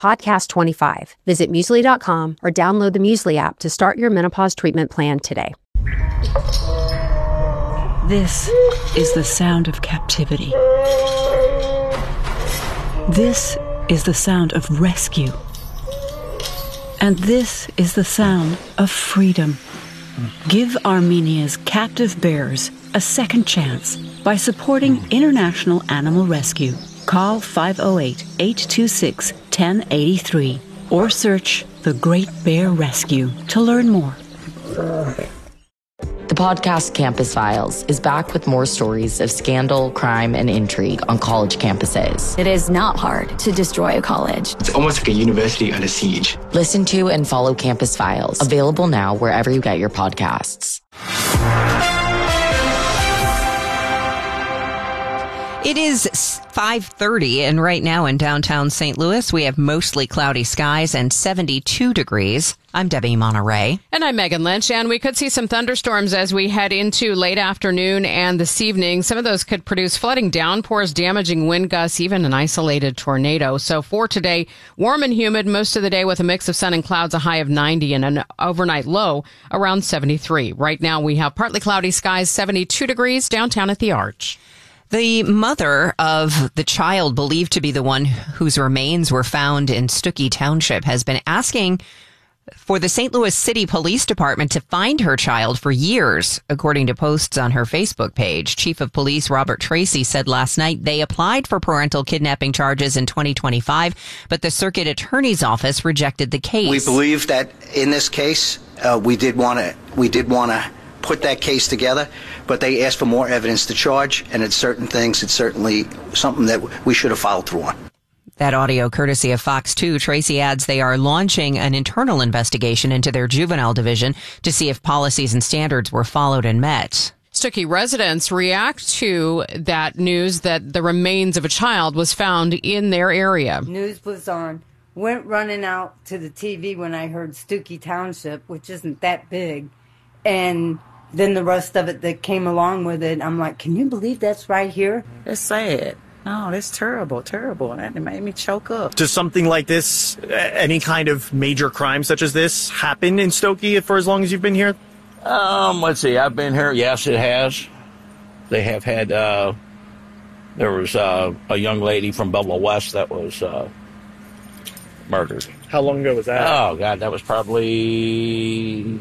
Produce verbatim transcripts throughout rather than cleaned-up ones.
podcast twenty-five. Visit Muesli dot com or download the Muesli app to start your menopause treatment plan today. This is the sound of captivity. This is the sound of rescue. And this is the sound of freedom. Give Armenia's captive bears a second chance by supporting International Animal Rescue. Call five oh eight, eight two six, one oh eight three or search The Great Bear Rescue to learn more. The podcast Campus Files is back with more stories of scandal, crime, and intrigue on college campuses. It is not hard to destroy a college. It's almost like a university under siege. Listen to and follow Campus Files, available now wherever you get your podcasts. It is five thirty, and right now in downtown Saint Louis, we have mostly cloudy skies and seventy-two degrees. I'm Debbie Monterey. And I'm Megan Lynch, and we could see some thunderstorms as we head into late afternoon and this evening. Some of those could produce flooding downpours, damaging wind gusts, even an isolated tornado. So for today, warm and humid most of the day with a mix of sun and clouds, a high of ninety and an overnight low around seventy-three. Right now we have partly cloudy skies, seventy-two degrees downtown at the Arch. The mother of the child believed to be the one whose remains were found in Stuckey Township has been asking for the Saint Louis City Police Department to find her child for years, according to posts on her Facebook page. Chief of Police Robert Tracy said last night they applied for parental kidnapping charges in twenty twenty-five, but the Circuit Attorney's Office rejected the case. We believe that in this case, uh, we did want to, we did want to put that case together, but they asked for more evidence to charge, and it's certain things, it's certainly something that we should have followed through on. That audio courtesy of Fox two. Tracy adds they are launching an internal investigation into their juvenile division to see if policies and standards were followed and met. Stuckey residents react to that news that the remains of a child was found in their area. News was on. Went running out to the T V when I heard Stuckey Township, which isn't that big, and then the rest of it that came along with it, I'm like, can you believe that's right here? It's sad. No, that's terrible, terrible. That made me choke up. Does something like this, any kind of major crime such as this, happen in Stuckey for as long as you've been here? Um, let's see. I've been here. Yes, it has. They have had, uh, there was uh, a young lady from Bella West that was uh, murdered. How long ago was that? Oh, God, that was probably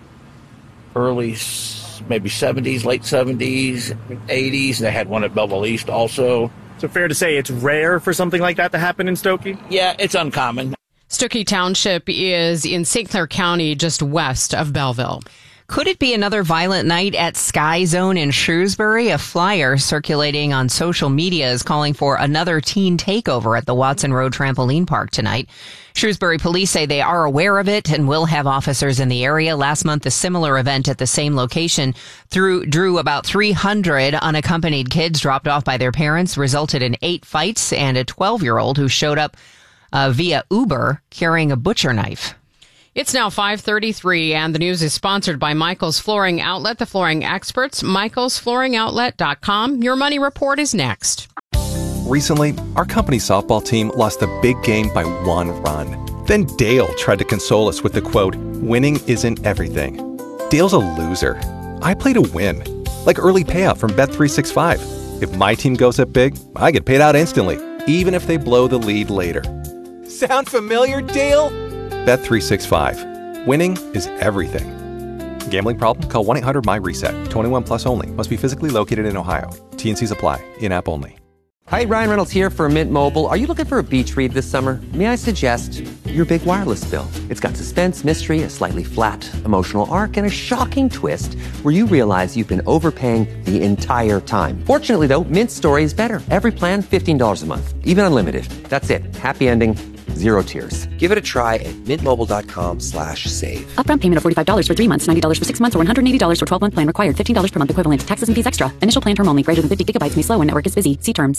early, maybe seventies, late seventies, eighties. They had one at Belleville East also. So fair to say it's rare for something like that to happen in Stuckey? Yeah, it's uncommon. Stuckey Township is in Saint Clair County, just west of Belleville. Could it be another violent night at Sky Zone in Shrewsbury? A flyer circulating on social media is calling for another teen takeover at the Watson Road Trampoline Park tonight. Shrewsbury police say they are aware of it and will have officers in the area. Last month, a similar event at the same location threw, drew about three hundred unaccompanied kids dropped off by their parents, resulted in eight fights and a twelve-year-old who showed up uh, via Uber carrying a butcher knife. It's now five thirty-three, and the news is sponsored by Michael's Flooring Outlet, the flooring experts, michaels flooring outlet dot com. Your money report is next. Recently, our company softball team lost a big game by one run. Then Dale tried to console us with the quote, "Winning isn't everything." Dale's a loser. I play to win, like early payout from Bet three sixty-five. If my team goes up big, I get paid out instantly, even if they blow the lead later. Sound familiar, Dale? Bet three sixty-five. Winning is everything. Gambling problem? Call one eight hundred my reset. twenty-one plus only. Must be physically located in Ohio. T and C's apply. In-app only. Hi, Ryan Reynolds here for Mint Mobile. Are you looking for a beach read this summer? May I suggest your big wireless bill? It's got suspense, mystery, a slightly flat, emotional arc, and a shocking twist where you realize you've been overpaying the entire time. Fortunately, though, Mint's story is better. Every plan, fifteen dollars a month. Even unlimited. That's it. Happy ending. Zero tears. Give it a try at mintmobile.com slash save. Upfront payment of forty-five dollars for three months, ninety dollars for six months, or one hundred eighty dollars for twelve-month plan required. fifteen dollars per month equivalent. Taxes and fees extra. Initial plan term only. Greater than fifty gigabytes may slow when network is busy. See terms.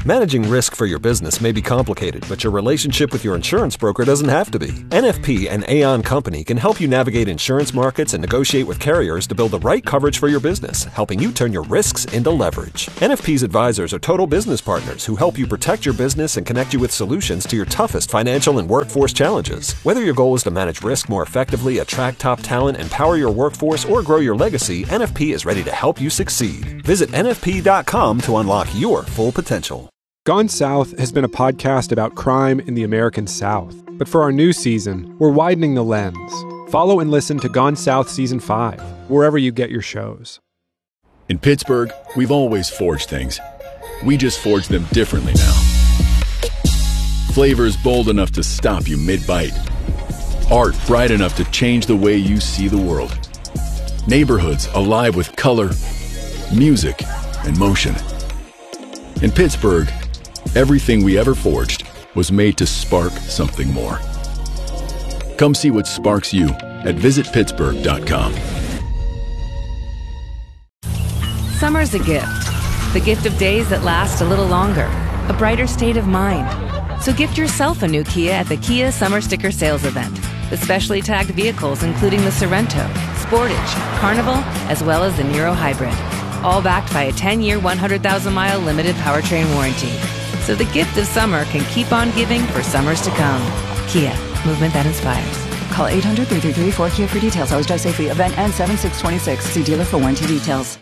Managing risk for your business may be complicated, but your relationship with your insurance broker doesn't have to be. N F P and Aon Company can help you navigate insurance markets and negotiate with carriers to build the right coverage for your business, helping you turn your risks into leverage. N F P's advisors are total business partners who help you protect your business and connect you with solutions to your toughest financial and workforce challenges. Whether your goal is to manage risk more effectively, attract top talent, empower your workforce, or grow your legacy, N F P is ready to help you succeed. Visit N F P dot com to unlock your full potential. Gone South has been a podcast about crime in the American South. But for our new season, we're widening the lens. Follow and listen to Gone South Season five, wherever you get your shows. In Pittsburgh, we've always forged things. We just forge them differently now. Flavors bold enough to stop you mid-bite. Art bright enough to change the way you see the world. Neighborhoods alive with color, music, and motion. In Pittsburgh, everything we ever forged was made to spark something more. Come see what sparks you at visit pittsburgh dot com. Summer's a gift. The gift of days that last a little longer. A brighter state of mind. So gift yourself a new Kia at the Kia Summer Sticker Sales Event. With specially tagged vehicles including the Sorrento, Sportage, Carnival, as well as the Niro Hybrid. All backed by a ten-year, one hundred thousand mile limited powertrain warranty. So the gift of summer can keep on giving for summers to come. Kia, movement that inspires. Call eight hundred, three three three, four K I A for details. Always drive safely. Event ends seven six twenty-six. See dealer for warranty details.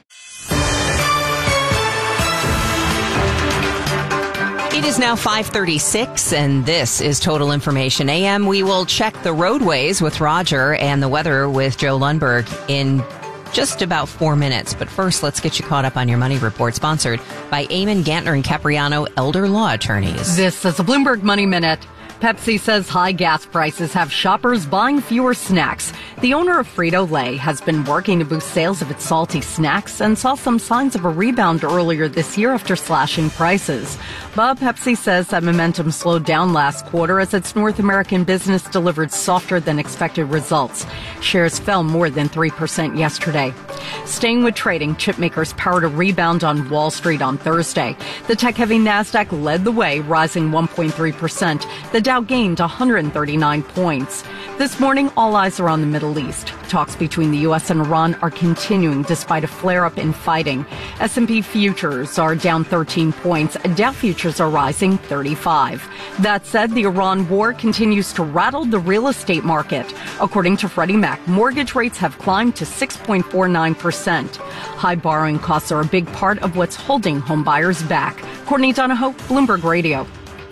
It is now five thirty-six, and this is Total Information A M. We will check the roadways with Roger and the weather with Joe Lundberg in just about four minutes. But first, let's get you caught up on your money report, sponsored by Eamon Gantner and Capriano Elder Law Attorneys. This is a Bloomberg Money Minute. Pepsi says high gas prices have shoppers buying fewer snacks. The owner of Frito-Lay has been working to boost sales of its salty snacks and saw some signs of a rebound earlier this year after slashing prices. But Pepsi says that momentum slowed down last quarter as its North American business delivered softer than expected results. Shares fell more than three percent yesterday. Staying with trading, chipmakers powered a rebound on Wall Street on Thursday. The tech-heavy Nasdaq led the way, rising one point three percent. The Dow gained one hundred thirty-nine points. This morning, all eyes are on the Middle East. Talks between the U S and Iran are continuing despite a flare-up in fighting. S and P futures are down thirteen points. Dow futures are rising thirty-five. That said, the Iran war continues to rattle the real estate market. According to Freddie Mac, mortgage rates have climbed to six point four nine percent. High borrowing costs are a big part of what's holding home buyers back. Courtney Donahoe, Bloomberg Radio.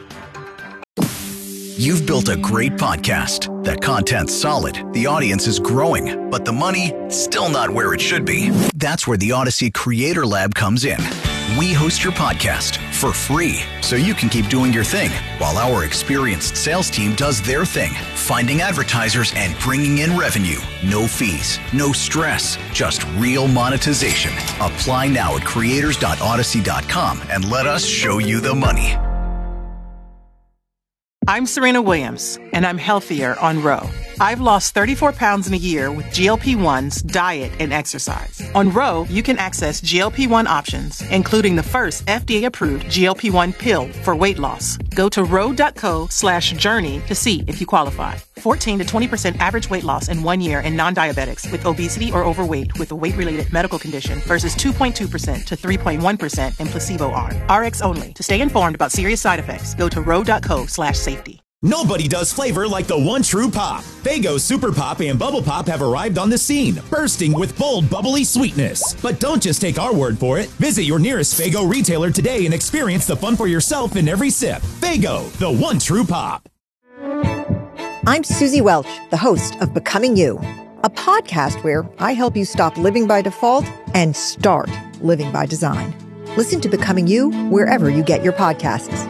You've built a great podcast. That content's solid, the audience is growing, but the money, still not where it should be. That's where the Odyssey Creator Lab comes in. We host your podcast for free, so you can keep doing your thing, while our experienced sales team does their thing, finding advertisers and bringing in revenue. No fees, no stress, just real monetization. Apply now at creators dot odyssey dot com and let us show you the money. I'm Serena Williams, and I'm healthier on Ro. I've lost thirty-four pounds in a year with G L P ones, diet, and exercise. On Ro, you can access G L P one options, including the first F D A-approved G L P one pill for weight loss. Go to ro.co slash journey to see if you qualify. fourteen to twenty percent average weight loss in one year in non-diabetics with obesity or overweight with a weight-related medical condition versus two point two percent to three point one percent in placebo arm. R X only. To stay informed about serious side effects, go to ro.co slash safety. Nobody does flavor like the One True Pop. Faygo Super Pop and Bubble Pop have arrived on the scene, bursting with bold, bubbly sweetness. But don't just take our word for it. Visit your nearest Faygo retailer today and experience the fun for yourself in every sip. Faygo, the One True Pop. I'm Susie Welch, the host of Becoming You, a podcast where I help you stop living by default and start living by design. Listen to Becoming You wherever you get your podcasts.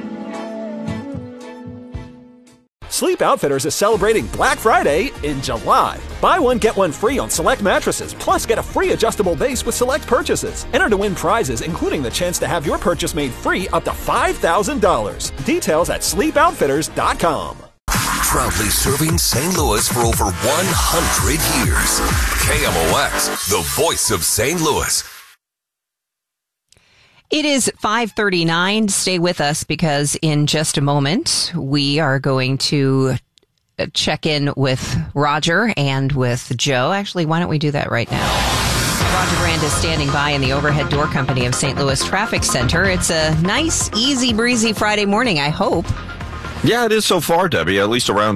Sleep Outfitters is celebrating Black Friday in July. Buy one, get one free on select mattresses, plus get a free adjustable base with select purchases. Enter to win prizes, including the chance to have your purchase made free up to five thousand dollars. Details at sleep outfitters dot com. Proudly serving Saint Louis for over one hundred years. K M O X, the voice of Saint Louis. It is five thirty-nine. Stay with us because in just a moment, we are going to check in with Roger and with Joe. Actually, why don't we do that right now? Roger Brand is standing by in the overhead door company of Saint Louis Traffic Center. It's a nice, easy breezy Friday morning, I hope. Yeah, it is so far, Debbie, at least around